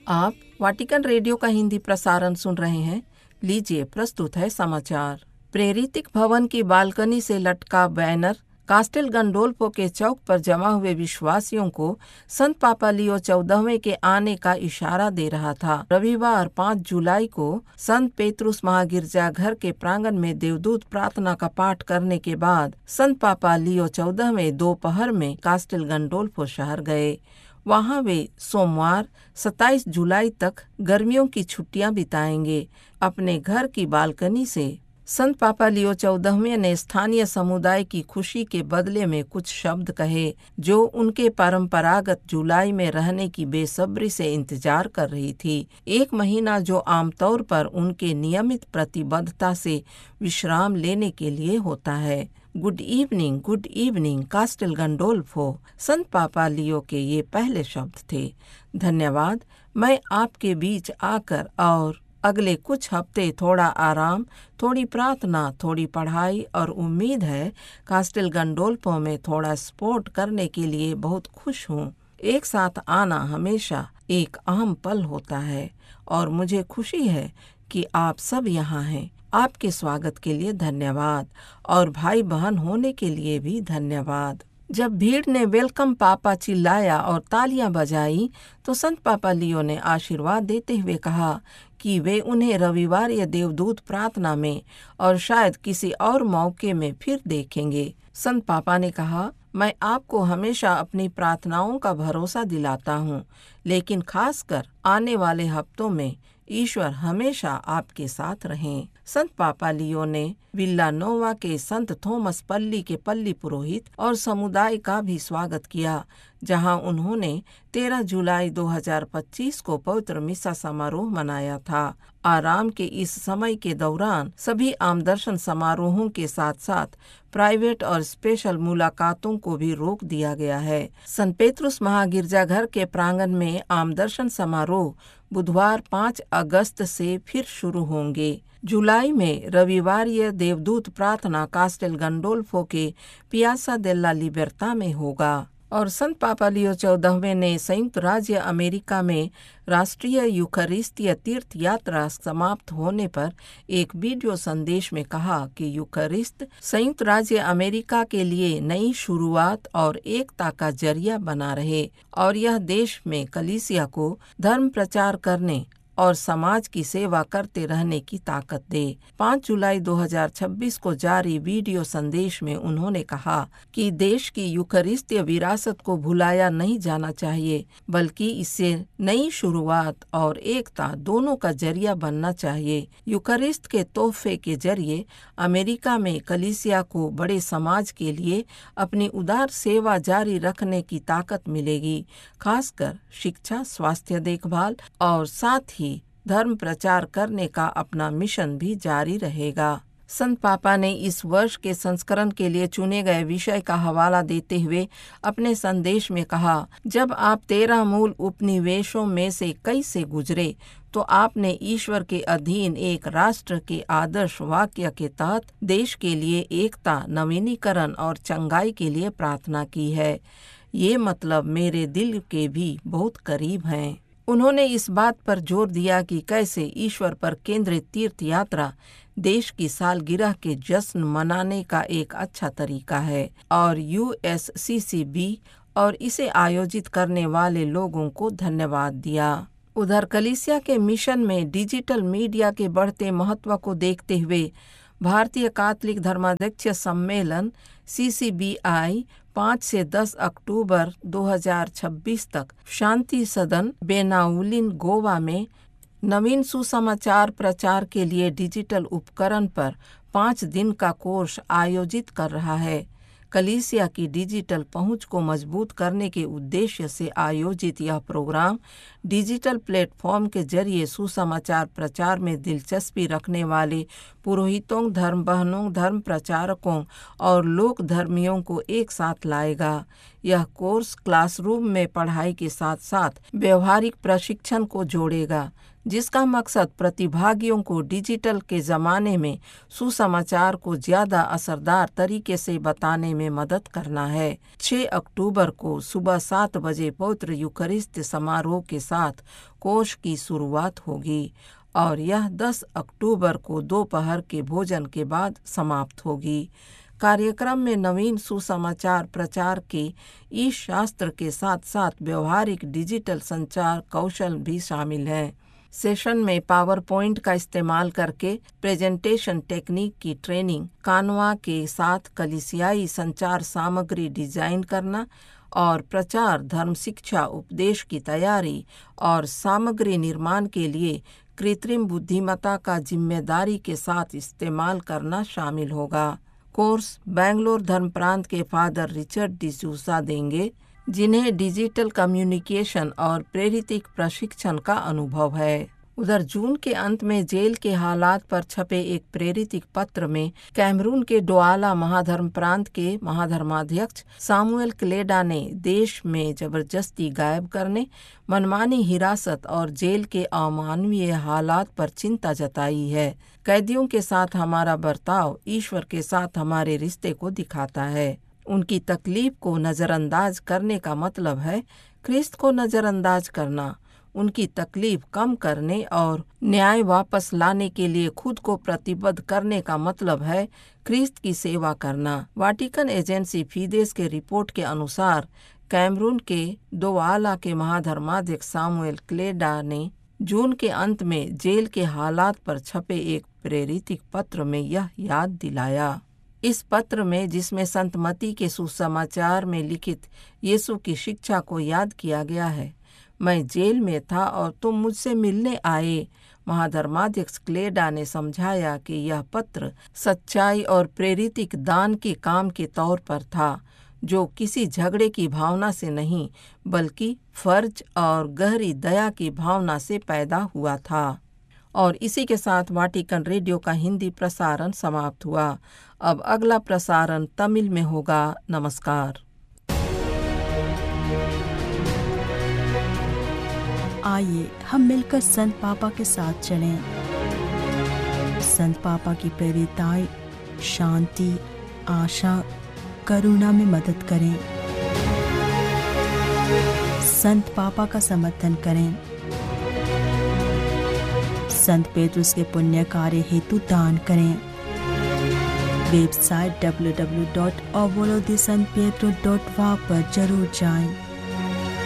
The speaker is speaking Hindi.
आप वाटिकन रेडियो का हिंदी प्रसारण सुन रहे हैं। लीजिए, प्रस्तुत है समाचार। प्रेरितिक भवन की बालकनी से लटका बैनर कास्टेल गंडोल्फो के चौक पर जमा हुए विश्वासियों को संत पापा लियो 14वें के आने का इशारा दे रहा था। रविवार 5 जुलाई को संत पेत्रुस महागिरजाघर के प्रांगण में देवदूत प्रार्थना का पाठ करने के बाद संत पापा लियो 14वें दोपहर में कास्टेल गंडोल्फो शहर गए। वहां वे सोमवार 27 जुलाई तक गर्मियों की छुट्टियां बिताएंगे। अपने घर की बालकनी से संत पापा लियो 14वें ने स्थानीय समुदाय की खुशी के बदले में कुछ शब्द कहे जो उनके परंपरागत जुलाई में रहने की बेसब्री से इंतजार कर रही थी। एक महीना जो आमतौर पर उनके नियमित प्रतिबद्धता से विश्राम लेने के लिए होता है। गुड इवनिंग कास्टेल गंडोल्फो, संत पापा लियो के ये पहले शब्द थे। धन्यवाद, मैं आपके बीच आकर और अगले कुछ हफ्ते थोड़ा आराम, थोड़ी प्रार्थना, थोड़ी पढ़ाई और उम्मीद है कास्टेल गंडोल्फो में थोड़ा स्पोर्ट करने के लिए बहुत खुश हूँ। एक साथ आना हमेशा एक अहम पल होता है और मुझे खुशी है कि आप सब यहाँ हैं। आपके स्वागत के लिए धन्यवाद और भाई बहन होने के लिए भी धन्यवाद। जब भीड़ ने वेलकम पापा चिल्लाया और तालियां बजाई तो संत पापा लियो ने आशीर्वाद देते हुए कहा कि वे उन्हें रविवार या देवदूत प्रार्थना में और शायद किसी और मौके में फिर देखेंगे। संत पापा ने कहा, मैं आपको हमेशा अपनी प्रार्थनाओं का भरोसा दिलाता हूँ, लेकिन खासकर आने वाले हफ्तों में ईश्वर हमेशा आपके साथ रहें। संत पापा लियो ने विल्लानोवा के संत थॉमस पल्ली के पल्ली पुरोहित और समुदाय का भी स्वागत किया, जहां उन्होंने 13 जुलाई 2025 को पवित्र मिसा समारोह मनाया था। आराम के इस समय के दौरान सभी आमदर्शन समारोहों के साथ साथ प्राइवेट और स्पेशल मुलाकातों को भी रोक दिया गया है। संत पेत्रुस महागिरजाघर के प्रांगण में आमदर्शन समारोह बुधवार 5 अगस्त से फिर शुरू होंगे। जुलाई में रविवार देवदूत प्रार्थना कास्टेल गंडोल्फो के पियासा देला लिबर्टा में होगा। और संत पापा लियो 14वें ने संयुक्त राज्य अमेरिका में राष्ट्रीय यूखरिस्तीय तीर्थ यात्रा समाप्त होने पर एक वीडियो संदेश में कहा कि यूखरिस्त संयुक्त राज्य अमेरिका के लिए नई शुरुआत और एकता का जरिया बना रहे और यह देश में कलीसिया को धर्म प्रचार करने और समाज की सेवा करते रहने की ताकत दे। 5 जुलाई 2026 को जारी वीडियो संदेश में उन्होंने कहा कि देश की यूखरिस्तीय विरासत को भुलाया नहीं जाना चाहिए, बल्कि इससे नई शुरुआत और एकता दोनों का जरिया बनना चाहिए। यूखरिस्त के तोहफे के जरिए अमेरिका में कलीसिया को बड़े समाज के लिए अपनी उदार सेवा जारी रखने की ताकत मिलेगी, खासकर शिक्षा, स्वास्थ्य देखभाल और साथ ही धर्म प्रचार करने का अपना मिशन भी जारी रहेगा। संत पापा ने इस वर्ष के संस्करण के लिए चुने गए विषय का हवाला देते हुए अपने संदेश में कहा, जब आप 13 मूल उपनिवेशों में से कई से गुजरे तो आपने ईश्वर के अधीन एक राष्ट्र के आदर्श वाक्य के तहत देश के लिए एकता, नवीनीकरण और चंगाई के लिए प्रार्थना की है। ये मतलब मेरे दिल के भी बहुत करीब हैं। उन्होंने इस बात पर जोर दिया कि कैसे ईश्वर पर केंद्रित तीर्थ यात्रा देश की सालगिरह के जश्न मनाने का एक अच्छा तरीका है और USCCB और इसे आयोजित करने वाले लोगों को धन्यवाद दिया। उधर कलीसिया के मिशन में डिजिटल मीडिया के बढ़ते महत्व को देखते हुए भारतीय कैथोलिक धर्माध्यक्ष सम्मेलन CCBI 5 से 10 अक्टूबर 2026 तक शांति सदन बेनाउलिन गोवा में नवीन सुसमाचार प्रचार के लिए डिजिटल उपकरण पर 5 दिन का कोर्स आयोजित कर रहा है। कलीसिया की डिजिटल पहुंच को मजबूत करने के उद्देश्य से आयोजित यह प्रोग्राम डिजिटल प्लेटफॉर्म के जरिए सुसमाचार प्रचार में दिलचस्पी रखने वाले पुरोहितों, धर्म बहनों, धर्म प्रचारकों और लोक धर्मियों को एक साथ लाएगा। यह कोर्स क्लासरूम में पढ़ाई के साथ साथ व्यवहारिक प्रशिक्षण को जोड़ेगा, जिसका मकसद प्रतिभागियों को डिजिटल के ज़माने में सुसमाचार को ज़्यादा असरदार तरीके से बताने में मदद करना है। 6 अक्टूबर को सुबह 7 बजे पवित्र यूकरिस्त समारोह के साथ कोर्स की शुरुआत होगी और यह 10 अक्टूबर को दोपहर के भोजन के बाद समाप्त होगी। कार्यक्रम में नवीन सुसमाचार प्रचार के इस शास्त्र के साथ साथ व्यवहारिक डिजिटल संचार कौशल भी शामिल हैं। सेशन में पावर पॉइंट का इस्तेमाल करके प्रेजेंटेशन टेक्निक की ट्रेनिंग, कानवा के साथ कलीसियाई संचार सामग्री डिजाइन करना और प्रचार, धर्म शिक्षा, उपदेश की तैयारी और सामग्री निर्माण के लिए कृत्रिम बुद्धिमत्ता का जिम्मेदारी के साथ इस्तेमाल करना शामिल होगा। कोर्स बेंगलोर धर्म प्रांत के फादर रिचर्ड डिसूसा देंगे, जिन्हें डिजिटल कम्युनिकेशन और प्रेरितिक प्रशिक्षण का अनुभव है। उधर जून के अंत में जेल के हालात पर छपे एक प्रेरितिक पत्र में कैमरून के डोआला महाधर्म प्रांत के महाधर्माध्यक्ष सामुएल क्लेडा ने देश में जबरदस्ती गायब करने, मनमानी हिरासत और जेल के अमानवीय हालात पर चिंता जताई है। कैदियों के साथ हमारा बर्ताव ईश्वर के साथ हमारे रिश्ते को दिखाता है। उनकी तकलीफ को नज़रअंदाज करने का मतलब है ख्रिस्त को नज़रअंदाज करना। उनकी तकलीफ कम करने और न्याय वापस लाने के लिए खुद को प्रतिबद्ध करने का मतलब है ख्रिस्त की सेवा करना। वाटिकन एजेंसी फीदेस के रिपोर्ट के अनुसार कैमरून के डोआला के महाधर्माध्यक्ष सामुएल क्लेडा ने जून के अंत में जेल के हालात पर छपे एक प्रेरितिक पत्र में यह याद दिलाया। इस पत्र में, जिसमें संत मती के सुसमाचार में लिखित यीशु की शिक्षा को याद किया गया है, मैं जेल में था और तुम मुझसे मिलने आए, महाधर्माध्यक्ष क्लेडा ने समझाया कि यह पत्र सच्चाई और प्रेरितिक दान के काम के तौर पर था, जो किसी झगड़े की भावना से नहीं बल्कि फर्ज और गहरी दया की भावना से पैदा हुआ था। और इसी के साथ वाटिकन रेडियो का हिंदी प्रसारण समाप्त हुआ। अब अगला प्रसारण तमिल में होगा। नमस्कार। आइए हम मिलकर संत पापा के साथ चलें। संत पापा की प्रेरिताएं शांति, आशा, करुणा में मदद करें। संत पापा का समर्थन करें। संत पेट्रुस के पुण्य कार्य हेतु दान करें। वेबसाइट www.avolodisantpietro.va पर जरूर जाएं।